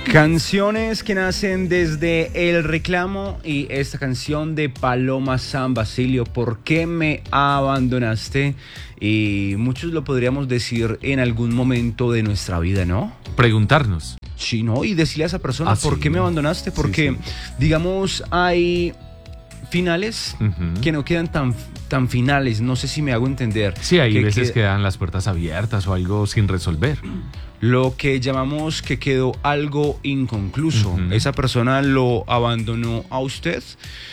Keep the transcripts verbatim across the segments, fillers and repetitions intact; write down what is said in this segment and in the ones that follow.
Canciones que nacen desde el reclamo y esta canción de Paloma San Basilio, ¿por qué me abandonaste? Y muchos lo podríamos decir en algún momento de nuestra vida, ¿no? Preguntarnos. Sí, ¿no? Y decirle a esa persona, Ah, ¿por sí. qué me abandonaste? Porque, Sí, sí. digamos, hay finales Uh-huh. que no quedan tan, tan finales, no sé si me hago entender. Sí, hay que, veces que quedan las puertas abiertas o algo sin resolver. Lo que llamamos que quedó algo inconcluso. Uh-huh. Esa persona lo abandonó a usted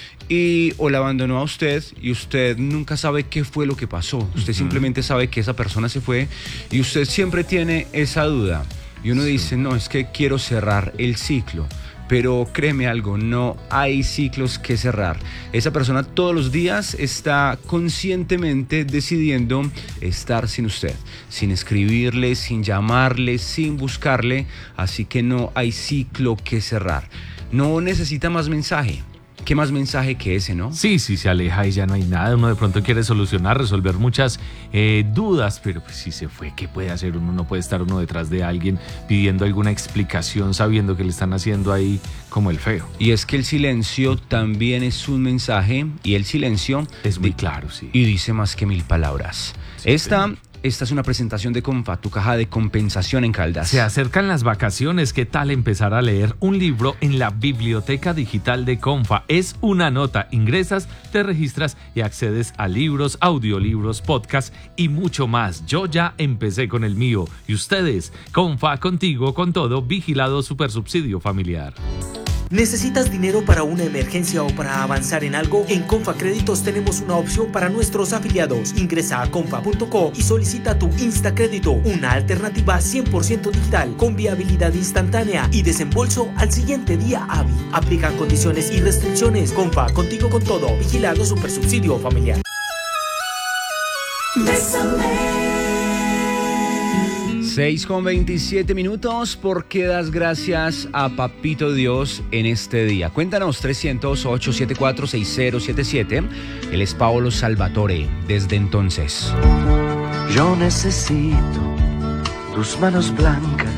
y o la abandonó a usted y usted nunca sabe qué fue lo que pasó. Usted uh-huh. simplemente sabe que esa persona se fue y usted siempre tiene esa duda. Y uno sí. dice, no, es que quiero cerrar el ciclo. Pero créeme algo, no hay ciclos que cerrar. Esa persona todos los días está conscientemente decidiendo estar sin usted, sin escribirle, sin llamarle, sin buscarle. Así que no hay ciclo que cerrar. No necesita más mensaje. ¿Qué más mensaje que ese, no? Sí, sí, se aleja y ya no hay nada. Uno de pronto quiere solucionar, resolver muchas eh, dudas, pero pues si se fue, ¿qué puede hacer? Uno no puede estar uno detrás de alguien pidiendo alguna explicación sabiendo que le están haciendo ahí como el feo. Y es que el silencio también es un mensaje y el silencio es muy di- claro, sí. Y dice más que mil palabras. Sí, Esta... Pero... Esta es una presentación de Confa, tu caja de compensación en Caldas. Se acercan las vacaciones, ¿qué tal empezar a leer un libro en la biblioteca digital de Confa? Es una nota, ingresas, te registras y accedes a libros, audiolibros, podcasts y mucho más. Yo ya empecé con el mío. ¿Y ustedes? Confa, contigo, con todo, vigilado Supersubsidio Familiar. ¿Necesitas dinero para una emergencia o para avanzar en algo? En Confa Créditos tenemos una opción para nuestros afiliados. Ingresa a confa punto co y solicita tu Instacrédito, una alternativa cien por ciento digital, con viabilidad instantánea y desembolso al siguiente día hábil. Aplican condiciones y restricciones. Confa, contigo con todo. Vigilado Supersubsidio Familiar. seis con veintisiete minutos, ¿por qué das gracias a Papito Dios en este día? Cuéntanos, trescientos, ochocientos setenta y cuatro, sesenta setenta y siete. Él es Paolo Salvatore, desde entonces. Yo necesito tus manos blancas